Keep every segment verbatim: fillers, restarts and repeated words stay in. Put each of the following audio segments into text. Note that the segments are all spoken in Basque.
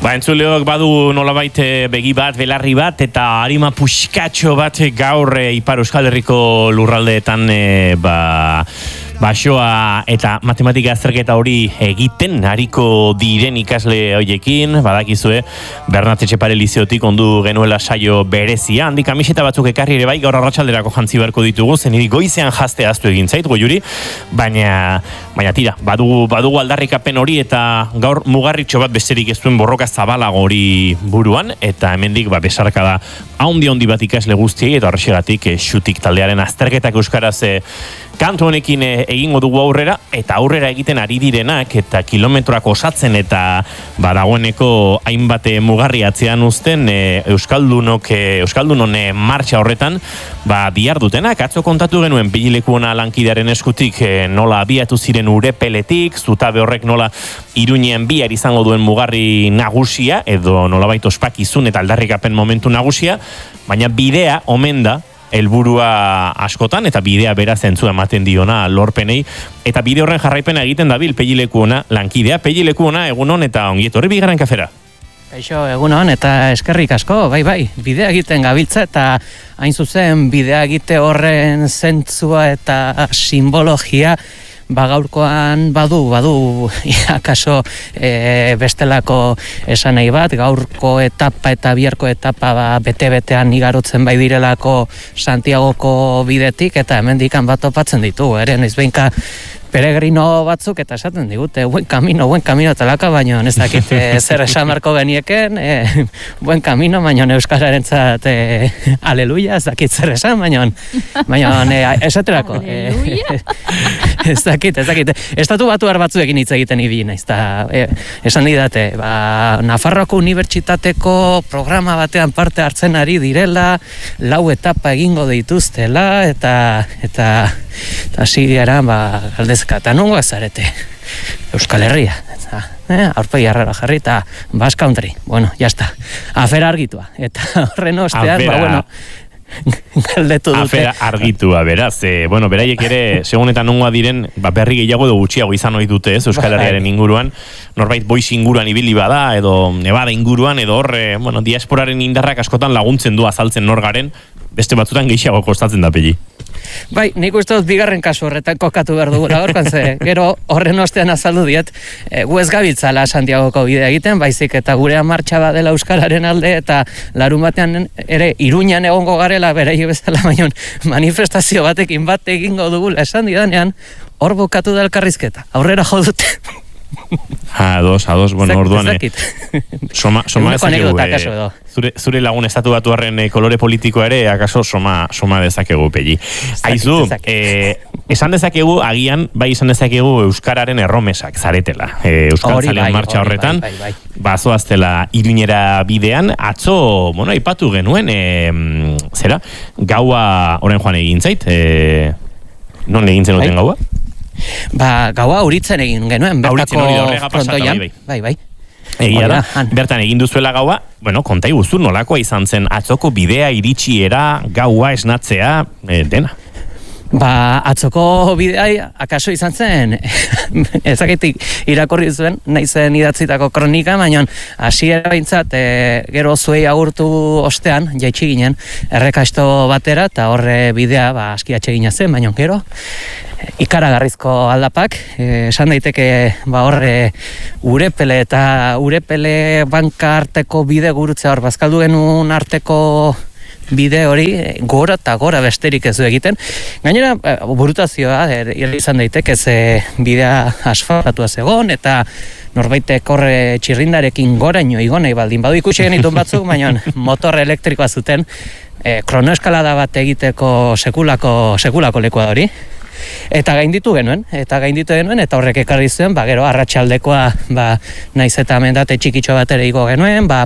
Ba, entzuleok badu nolabait begi bat, belarri bat, eta arima puskatxo bat gaur e, Ipar Euskal Herriko lurraldeetan e, ba... basoa eta matematika azterketa hori egiten hariko diren ikasle hoiekin, badakizue Bernat Etxepare Liziotik ondu genuela saio berezia, handi kamiseta batzuk ekarri ere bai, gaur arratsalderako jantzi beharko ditugu, zen hiri goizean jazte aztu egin zait, Goiuri, baina, baina tira, badugu, badugu aldarrikapen hori eta gaur mugarritxo bat besterik ez duen borroka zabalago hori buruan, eta hemendik ba, besarka da haundi handi bat ikasle guztiei, eta horrexegatik e, xutik taldearen azterketak euskaraz e, kantu honekin egingo dugu aurrera, eta aurrera egiten ari direnak, eta kilometroak osatzen, eta badagoeneko hainbat mugarri atzean uzten e, Euskaldunok, e, Euskaldunon e, martxa horretan, ba, bihar dutenak, atzo kontatu genuen Pileku ona lankidearen eskutik e, nola abiatu ziren Urepeletik, zutabe horrek nola Iruñean bihar izango duen mugarri nagusia, edo nolabait ospakizun eta aldarrikapen momentu nagusia, baina bidea omen da, helburua askotan eta bidea bera zentzua ematen diona lorpenei eta bide horren jarraipena egiten dabil Pileku ona lankidea. Pileku ona egunon eta ongietorri bigarren kafera. Kaixo, egunon eta eskerrik asko, bai bai, bidea egiten gabiltza eta hain zuzen bidea egite horren zentzua eta simbologia ba gaurkoan badu, badu akaso e, bestelako esan nahi bat, gaurko etapa eta biharko etapa ba, bete-betean igarotzen bai direlako Santiagoko bidetik, eta hemendikan bat topatzen ditu, ere noiz behinka peregrino batzuk eta esaten digute, buen camino, buen camino talaka, baino ez dakit zer esan marko genieken, e, buen camino, baino euskararentzat e, aleluia, ez dakit zer esan, baino, baino e, esaterako. Aleluia? E, ez dakit, ez dakit. Estatu batuar batzuekin hitz egiten ibili naiz, eta e, esan didate, ba, Nafarroako Unibertsitateko programa batean parte hartzen ari direla, lau etapa egingo dituztela, eta eta eta hasi gara, ba, galdezka, eta nongoa zarete? Euskal Herria, eta, eh, aurpegi harrara jarri, eta Basque Country, bueno, jazta, afera argitua, eta horren ostean, ba, bueno, galdetu dute. Afera argitua, beraz, e, bueno, beraiek ere, segun eta nongoa diren, ba, berri gehiago edo gutxiago izan ohi dute, ez, Euskal Herriaren inguruan, norbait boiz inguruan ibili bada, edo nebada inguruan, edo horre, bueno, diasporaren indarrak askotan laguntzen du azaltzen nor garen, beste batzutan gehiago kostatzen da Peli. Bai, nik uste dut bigarren kasu horretan kokatu behar dugula gaurkoan ze, gero horren ostean azaldu diet, e, gu ez gabiltzala Santiagoko bidea egiten, baizik eta gurea martxa badela euskararen alde, eta larun batean ere Iruñan egongo garela beraie bezala, baina manifestazio batekin bat egingo dugula esan didanean, hor bukatu da elkarrizketa, aurrera jo dute. Ha, ados, ados, bueno, Zak, orduan, eh, soma, soma dezakegu, eh, zure, zure lagun estatu batuarren eh, kolore politikoa ere, akaso soma, soma dezakegu, Peli. Aizu, eh, esan dezakegu, agian, bai esan dezakegu Euskararen erromesak zaretela. Eh, Euskal Zalean martxa horretan, bai, bai, bai. bazoaztela Iruñera bidean, atzo, bueno, aipatu genuen, eh, zera, gaua, orain joan egin zait, eh, non egin zenuten bai. gaua? Ba, gaua uritzen egin genuen, bertako frontoian. Bai, bai, bai. Egia da, bertan egin duzuela gaua, bueno, konta iguzu nolakoa izan zen atzoko bidea iritsiera, gaua esnatzea, e, dena. Ba, atzoko bidea, akaso izan zen, ezaketik irakorri zuen, nahi zen idatzitako kronika, baina hasiera behintzat, e, gero zuei agurtu ostean, jaitsi ginen, errekasto batera, eta horre bidea, ba, askiatxe gina zen, baina gero, ikaragarrizko aldapak, e, esan daiteke, ba, horre, Urepele eta Urepele banka arteko bide gurutzea hor, bazkaldu genuen arteko bide hori gora eta gora besterik ez du egiten. Gainera, burutazioa izan daiteke ze bidea asfaltatua zegoen, eta norbaitek horre txirrindarekin goraino igo nahi baldin badu ikusi genitun batzuk, baina motor elektrikoa zuten, e, kronoeskalada bat egiteko sekulako, sekulako lekua hori. Eta gainditu genuen, eta gainditu genuen, eta horrek ekarri zuen, ba, gero arratsaldekoa, ba, naiz eta mendate txikitxo bat ere igo genuen, ba,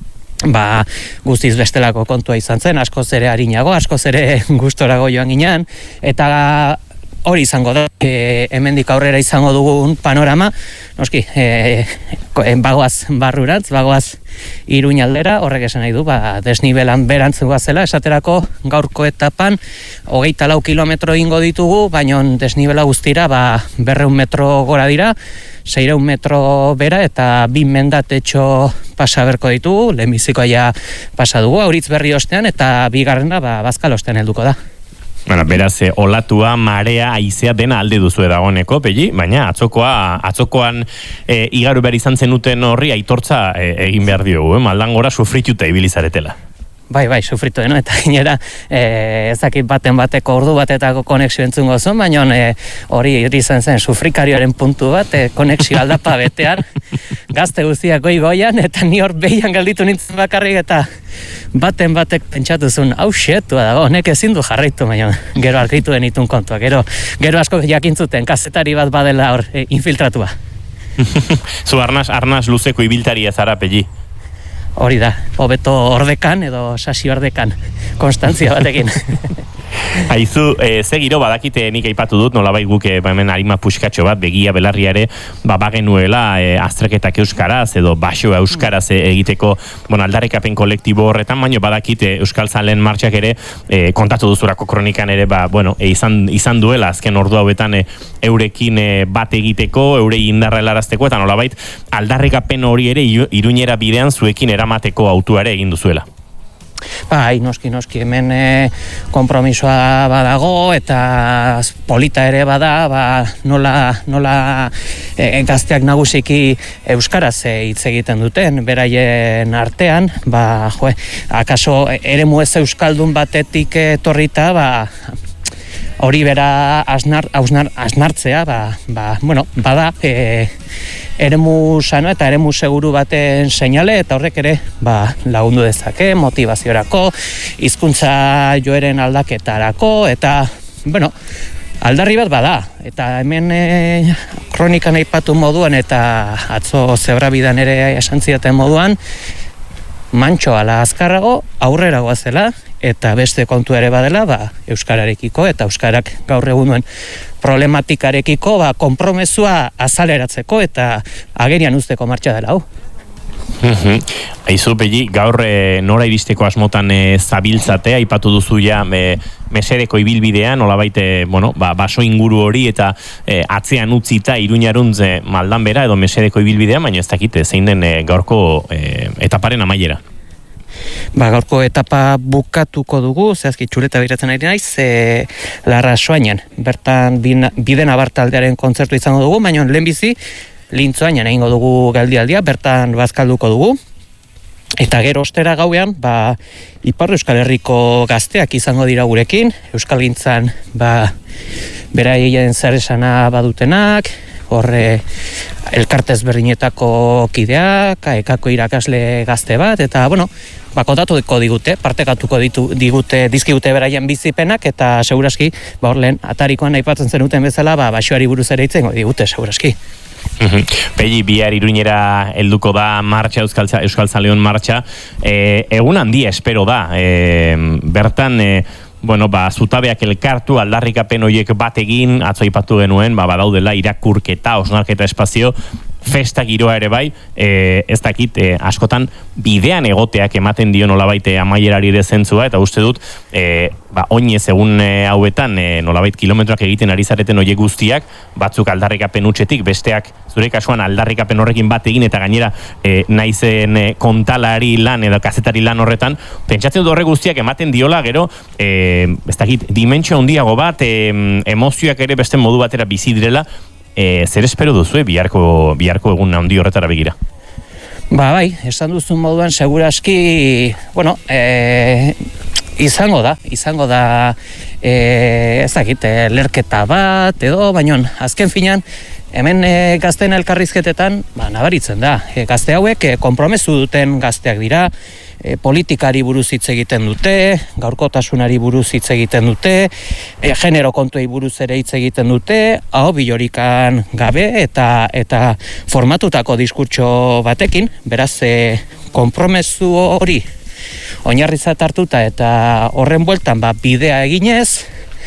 ba, guztiz bestelako kontua izan zen, askoz ere harinago, askoz ere gustorago joan ginean, eta hori izango da, e, hemendik aurrera izango dugun panorama, noski, e, bagoaz barrurantz, bagoaz Iruñaldera, horrek esan nahi du, ba, desnibelan berantzua zela, esaterako gaurko etapan, hogeita lau kilometro ingo ditugu, baina desnibela guztira, ba, berreun metro gora dira, seireun metro bera, eta bi mendatetxo pasa berko ditugu, lehenbizikoa ja pasa dugu, Auritz berri ostean, eta bigarrena ba, Bazkal ostean helduko da. Bueno, beraz, eh, olatua, marea, haizea dena alde duzu dagoeneko, Pelli, baina atzokoa, atzokoan eh, igaru behar izan zenuten horri aitortza eh, egin behar diogu, eh? Maldan gora sufrituta ibilizaretela. Bai, bai, sufritu deno, eta gainera e, ezakit baten bateko ordu batetako konexio entzungo zuen, baina e, hori izan zen sufrikarioaren puntu bat, e, konexio aldapa betean, gazte guztiak goi-goian, eta ni hor behian galditu nintzen bakarrik, eta baten batek pentsatu zuen, hau xetua dago, honek ezin du jarraitu, baina gero argitu denitun kontua, gero, gero asko jakintzuten, kazetari bat badela hor e, infiltratua. Zu arnaz, arnaz luzeko ibiltaria zara, Pelli. Hori da, hobeto ordekan edo sasi ordekan, konstantzia batekin. Aizu, e, ze giro badakite nik aipatu dut, nolabait guk e, hemen arima puskatxo bat, begia belarriare, ba, bagenuela e, aztreketak euskaraz edo baso euskaraz e, egiteko, bueno, aldarrikapen kolektibo horretan, baino badakite Euskal Zalen martxak ere, e, kontatu duzurako kronikan ere, ba, bueno, e, izan, izan duela azken ordu hauetan e, eurekin e, bat egiteko, eurei indarra helarazteko, eta nolabait aldarrikapen hori ere Iruñera bidean zuekin eramateko autuare egin duzuela. Bai, noski, noski, hemen e, kompromisoa badago eta polita ere bada, ba, nola, nola e, gazteak nagusiki euskaraz hitz egiten duten, beraien artean, ba, jo, akaso eremu ez euskaldun batetik etorrita, ba, hori bera asnar, asnar, asnartzea, ba, ba, bueno, bada, e, eremu sano eta eremu seguru baten seinale, eta horrek ere ba, lagundu dezake, motivaziorako, hizkuntza joeren aldaketarako, eta, bueno, aldarri bat bada, eta hemen e, kronikan aipatu moduan, eta atzo zebrabidan ere esan zidaten moduan, mantxo ala azkarrago, aurrera goazela, eta beste kontu ere badela, ba, euskararekiko, eta euskarak gaur egun duen problematikarekiko, ba, konpromesua azaleratzeko, eta agerian usteko martxa dela hau. Aizu, Pelli, gaur e, nora iristeko asmotan e, zabiltzate, aipatu duzu ja e, mesedeko ibilbidean, nolabait, e, bueno, ba, baso inguru hori eta e, atzean utzita Iruñaruntz e, maldan bera edo mesedeko ibilbidean, baina ez dakite zein den e, gaurko e, etaparen amaiera. Ba, gaurko etapa bukatuko dugu, zehazki txuleta biratzen ari naiz, e, Larra Soainan, bertan biden abartaldearen kontzertu izango dugu, baina lehenbizi Lintzoainan egingo dugu galdialdia, bertan bazkalduko dugu, eta gero ostera gauean, ba, Ipar Euskal Herriko gazteak izango dira gurekin, Euskalgintzan, ba, beraien zer esana badutenak, horre elkartez berdinetako kideak, ekako irakasle gazte bat, eta, bueno, ba, kontatuko digute, partekatuko ditu, digute, dizkigute beraien bizipenak, eta seguraski, ba, hor lehen, atarikoan aipatzen zenuten bezala, ba, basoari buruz ere hitzengo digute, seguraski. Pelli, bihar Iruñera helduko da martxa, Euskal, Euskal Zaleon martxa, e, egun handia espero da, e, bertan, e, bueno, ba, zutabeak elkartu, aldarrikapen horiek bat egin, atzo aipatu genuen, ba, badaudela irakurketa, osnarketa espazio, festa giroa ere bai, e, ez dakit, e, askotan bidean egoteak ematen dio nolabait amaierari ere zentzua, eta uste dut, e, ba, oinez egun e, hauetan, e, nolabait kilometroak egiten ari zareten horiek guztiak, batzuk aldarrikapen utxetik, besteak zure kasuan aldarrikapen horrekin bat egin, eta gainera e, naizen e, kontalari lan edo kazetari lan horretan, pentsatzen dut horre guztiak ematen diola, gero, e, ez dakit, dimentsio handiago bat, e, emozioak ere beste modu batera bizi direla, E, zer espero duzu, biharko, biharko egun handi horretara begira? Ba, bai, esan duzun moduan, seguraski, bueno, e, izango da, izango da, e, ez dakit, lerketa bat, edo, baina azken finan, hemen e, gazteen elkarrizketetan, ba, nabaritzen da, e, gazte hauek e, konpromesu duten gazteak dira, E, politikari buruz hitz egiten dute, gaurkotasunari buruz hitz egiten dute, e, genero kontuei buruz ere hitz egiten dute, hau bilorikan gabe eta eta formatutako diskurtso batekin, beraz e, konpromesu hori oinarrizat hartuta eta horren bueltan ba, bidea eginez,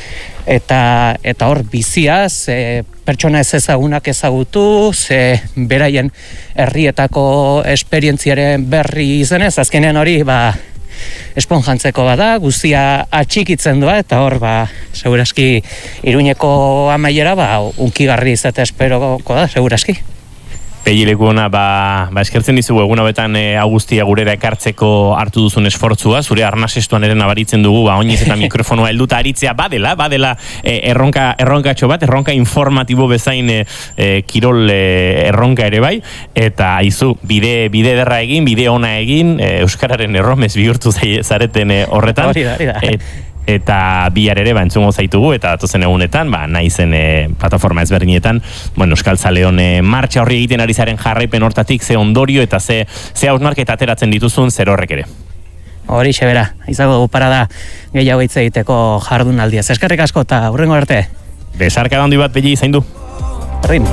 eta eta hor biziaz, e, pertsona ez ezagunak ezagutu, ze beraien herrietako esperientziaren berri izenez, azkenean hori ba, esponjantzeko bada, guztia atxikitzen doa, eta hor ba, seguraski Iruñeko amaiera ba, unkigarri izatea esperoko da, seguraski. Pegileku ona, ba, ba eskertzen dizugu egun hauetan e, Augustia gurera ekartzeko hartu duzun esfortzua, zure arnasestuan ere nabaritzen dugu, ba, oinez eta mikrofonoa helduta aritzea badela, badela e, erronka, erronkatxo bat, erronka informatibo bezain e, e, kirol e, erronka ere bai, eta aizu, bide, bide derra egin, bide ona egin, e, Euskararen erromez bihurtu zareten e, horretan. Hori da, hori da. Et, eta bihar ere ba, entzungo zaitugu eta datozen egunetan, ba, naizen e, plataforma ezberdinetan, bueno, Euskal Zaleon e, martxa horri egiten ari zaren jarraipen hortatik ze ondorio eta ze, ze hausnarketa ateratzen dituzun zer horrek ere. Hori xebera, izago dugu parada gehiago hitz egiteko jardun aldia. Eskerrik asko eta hurrengo arte. Besarka handi bat begi zaindu. Rin.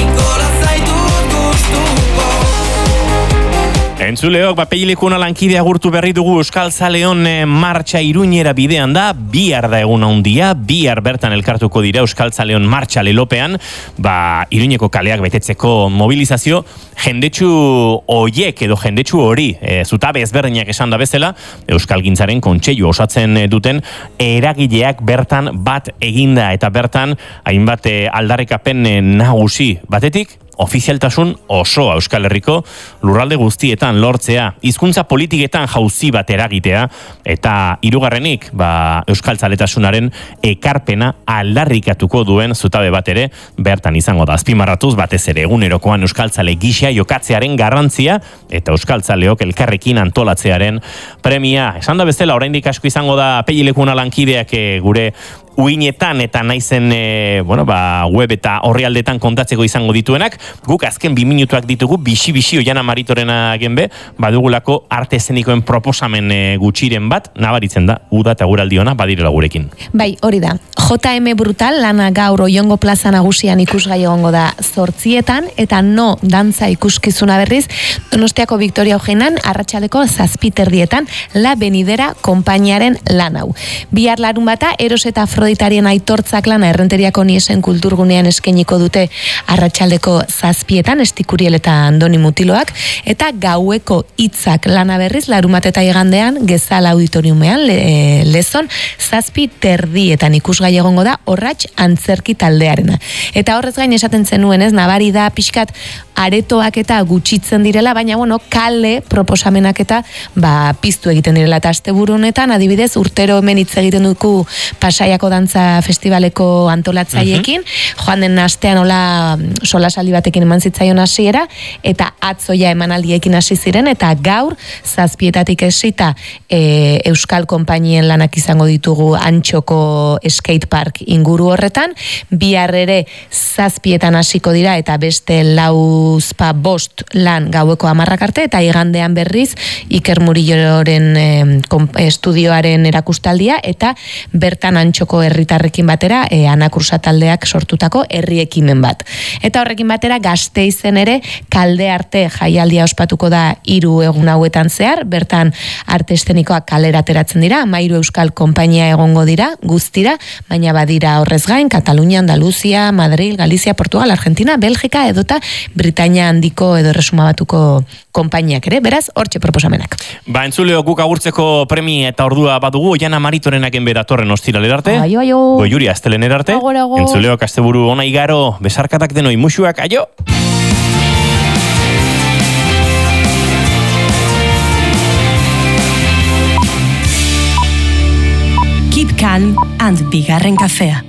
Entzuleok, ba, Pegileku ona lankidea gurtu berri dugu Euskal Zaleon e, martxa Iruñera bidean da, bihar da egun handia, bihar bertan elkartuko dira Euskal Zaleon martxa lelopean, ba, Iruñeko kaleak betetzeko mobilizazio, jendetsu oiek edo jendetsu hori, e, zutabe ezberdinak esan da bezala, Euskal Gintzaren kontseilu osatzen duten eragileak bertan bat eginda, eta bertan hainbat e, aldarrikapen e, nagusi batetik, ofizialtasun osoa Euskal Herriko lurralde guztietan lortzea, hizkuntza politiketan jauzi bat eragitea, eta hirugarrenik, ba, Euskal Zaletasunaren ekarpena aldarrikatuko duen zutabe bat ere bertan izango da. Azpimarratuz batez ere egunerokoan Euskal Zale gisa jokatzearen garrantzia eta Euskal Zaleok elkarrekin antolatzearen premia. Esan da bezala, oraindik asko izango da Pegileku ona lankideak e, gure uinetan eta naizen e, bueno, ba, web eta orrialdetan kontatzeko izango dituenak, guk azken bi minutuak ditugu, bixi-bixi Oiana Maritorena genbe, badugulako arte eszenikoen proposamen e, gutxiren bat, nabaritzen da, uda eta guraldi ona badirela gurekin. Bai, hori da. J M Brutal lana gaur Oiongo plaza nagusian ikusgai egongo da zortzietan, eta no dantza ikuskizuna berriz, Donostiako Victoria Eugenian arratsaldeko zazpiterdietan La Benidera konpainiaren lan hau. Bihar larun bata, Eros eta Afroditarien aitortzak lana Errenteriako Niesen kulturgunean eskainiko dute arratsaldeko zazpietan, Estikuriel eta Andoni Mutiloak, eta gaueko hitzak lana berriz larun bat eta igandean Gezal auditoriumean le, lezon zazpi terdietan ikusgai egongo da Orratx antzerki taldearena. Eta horrez gain esaten zenuen, ez, nabari da pixkat aretoak eta gutxitzen direla, baina bueno, kale proposamenak eta ba, piztu egiten direla, eta asteburu honetan adibidez urtero hemen hitz egiten dugu Pasaiako Dantza Festivaleko antolatzaiekin, uh-huh. joan den astean hola solasaldi batekin eman zitzaion hasiera, eta atzoia emanaldiekin hasi ziren, eta gaur zazpietatik esita e, Euskal Konpainien lanak izango ditugu Antxoko skatepark inguru horretan, bihar ere zazpietan hasiko dira, eta beste lauzpa bost lan gaueko hamarrak arte, eta igandean berriz Iker Murilloren e, estudioaren erakustaldia, eta bertan Antxoko herritarrekin batera e, Anakursa taldeak sortutako herri ekimen bat. Eta horrekin batera Gasteizen ere kalde arte jaialdia ospatuko da hiru egun hauetan zehar, bertan arte eszenikoak kalera ateratzen dira, hamairu Euskal Konpainia egongo dira, guztira, baina badira horrez gain, Katalunia, Andaluzia, Madrid, Galizia, Portugal, Argentina, Belgika edota Britainia handiko edo Erresuma Batuko konpainiak ere, beraz, hortxe proposamenak. Ba, entzuleo, guk agurtzeko premi eta ordua badugu, Oiana Maritorenaken beratorren ostiralera arte, aio, aio. Goiuri astelener arte, agor, agor. Entzuleo, kasteburu ona igaro, besarkatak denoi, musuak, aio! Keep calm and bigarren kafea.